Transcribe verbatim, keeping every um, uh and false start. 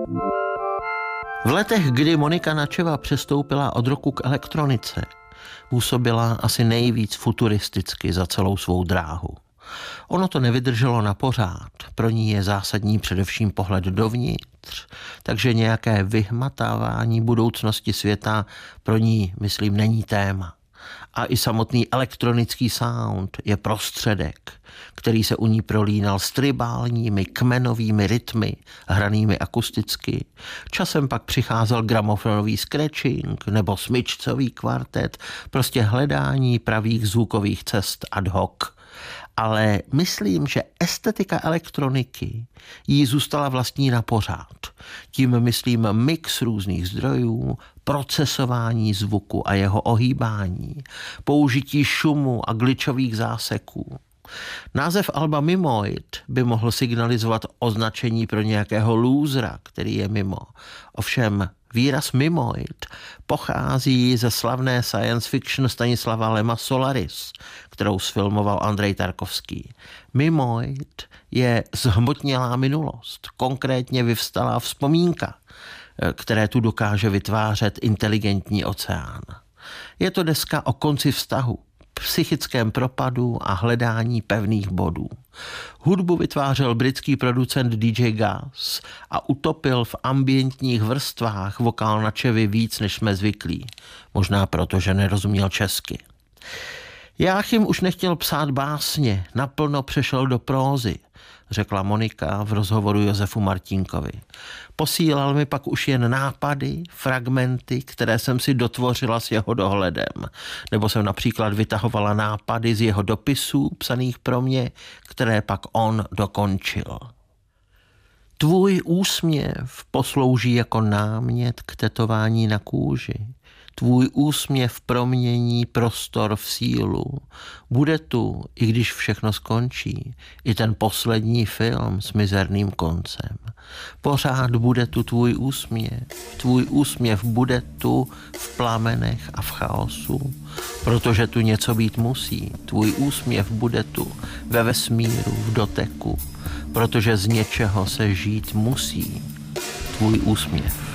V letech, kdy Monika Načeva přestoupila od roku k elektronice, působila asi nejvíc futuristicky za celou svou dráhu. Ono to nevydrželo na pořád, pro ní je zásadní především pohled dovnitř, takže nějaké vyhmatávání budoucnosti světa pro ní, myslím, není téma. A i samotný elektronický sound je prostředek, který se u ní prolínal s tribálními, kmenovými rytmy, hranými akusticky. Časem pak přicházel gramofonový scratching nebo smyčcový kvartet, prostě hledání pravých zvukových cest ad hoc. Ale myslím, že estetika elektroniky jí zůstala vlastní na pořád. Tím myslím mix různých zdrojů, procesování zvuku a jeho ohýbání, použití šumu a glitchových záseků. Název alba Mimoid by mohl signalizovat označení pro nějakého lůzra, který je mimo. Ovšem výraz Mimoid pochází ze slavné science fiction Stanislava Lema Solaris, kterou sfilmoval Andrej Tarkovský. Mimoid je zhmotnělá minulost, konkrétně vyvstalá vzpomínka, které tu dokáže vytvářet inteligentní oceán. Je to deska o konci vztahu, psychickém propadu a hledání pevných bodů. Hudbu vytvářel britský producent D J Gas a utopil v ambientních vrstvách vokál Načevy víc, než jsme zvyklí. Možná proto, že nerozuměl česky. Jáchym už nechtěl psát básně, naplno přešel do prózy, řekla Monika v rozhovoru Josefu Martínkovi. Posílal mi pak už jen nápady, fragmenty, které jsem si dotvořila s jeho dohledem. Nebo jsem například vytahovala nápady z jeho dopisů, psaných pro mě, které pak on dokončil. Tvůj úsměv poslouží jako námět k tetování na kůži. Tvůj úsměv promění prostor v sílu. Bude tu, i když všechno skončí, i ten poslední film s mizerným koncem. Pořád bude tu tvůj úsměv. Tvůj úsměv bude tu v plamenech a v chaosu, protože tu něco být musí. Tvůj úsměv bude tu ve vesmíru, v doteku, protože z něčeho se žít musí. Tvůj úsměv.